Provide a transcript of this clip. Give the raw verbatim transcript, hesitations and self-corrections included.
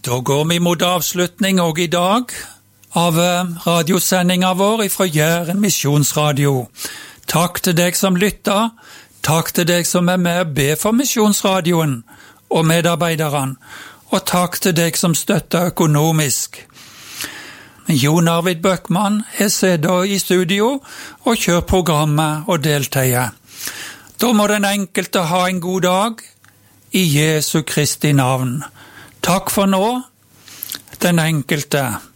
Da går vi mot avslutning og i dag av radiosendinga vår fra Jæren Misjonsradio. Takk til deg som lytter, takk til deg som er med og ber for Misjonsradioen og medarbeiderne, og takk til deg som støtter økonomisk. Jon Arvid Bøckmann er sitter i studio og kjører programmet og deltager. Da må den enkelte ha en god dag i Jesu Kristi navn. Takk for nå, den enkelte.